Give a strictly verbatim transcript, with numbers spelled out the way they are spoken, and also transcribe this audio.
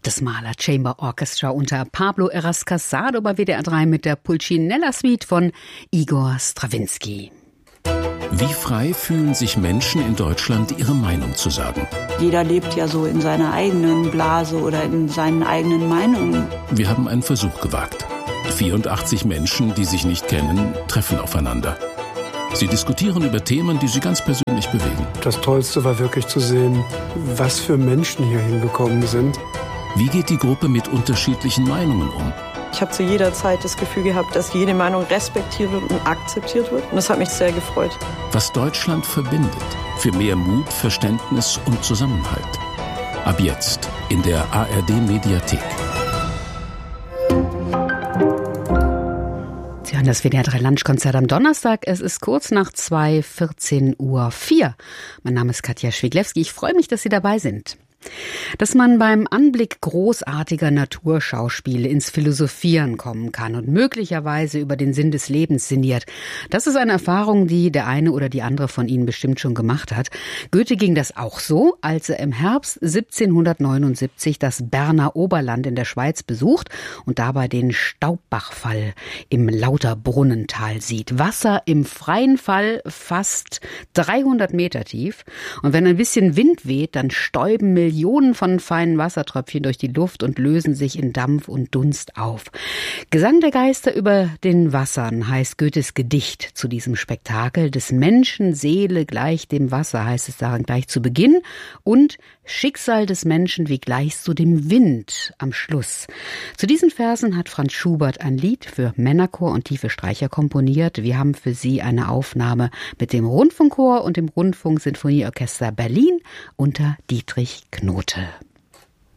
Das Mahler Chamber Orchestra unter Pablo Errázuriz bei W D R drei mit der Pulcinella Suite von Igor Strawinsky. Wie frei fühlen sich Menschen in Deutschland, ihre Meinung zu sagen? Jeder lebt ja so in seiner eigenen Blase oder in seinen eigenen Meinungen. Wir haben einen Versuch gewagt. vierundachtzig Menschen, die sich nicht kennen, treffen aufeinander. Sie diskutieren über Themen, die sie ganz persönlich bewegen. Das Tollste war wirklich zu sehen, was für Menschen hier hingekommen sind. Wie geht die Gruppe mit unterschiedlichen Meinungen um? Ich habe zu jeder Zeit das Gefühl gehabt, dass jede Meinung respektiert wird und akzeptiert wird. Und das hat mich sehr gefreut. Was Deutschland verbindet, für mehr Mut, Verständnis und Zusammenhalt. Ab jetzt in der A R D-Mediathek. Sie hören das W D R drei Lunchkonzert am Donnerstag. Es ist kurz nach zwei, vierzehn Uhr vier. Mein Name ist Katja Schwiglewski. Ich freue mich, dass Sie dabei sind. Dass man beim Anblick großartiger Naturschauspiele ins Philosophieren kommen kann und möglicherweise über den Sinn des Lebens sinniert, das ist eine Erfahrung, die der eine oder die andere von Ihnen bestimmt schon gemacht hat. Goethe ging das auch so, als er im Herbst siebzehnhundertneunundsiebzig das Berner Oberland in der Schweiz besucht und dabei den Staubbachfall im Lauterbrunnental sieht. Wasser im freien Fall fast dreihundert Meter tief. Und wenn ein bisschen Wind weht, dann stäuben Millionen Millionen von feinen Wassertröpfchen durch die Luft und lösen sich in Dampf und Dunst auf. Gesang der Geister über den Wassern heißt Goethes Gedicht zu diesem Spektakel. Des Menschen Seele gleich dem Wasser heißt es daran gleich zu Beginn und Schicksal des Menschen wie gleichst du dem Wind am Schluss. Zu diesen Versen hat Franz Schubert ein Lied für Männerchor und tiefe Streicher komponiert. Wir haben für Sie eine Aufnahme mit dem Rundfunkchor und dem Rundfunksinfonieorchester Berlin unter Dietrich Knote.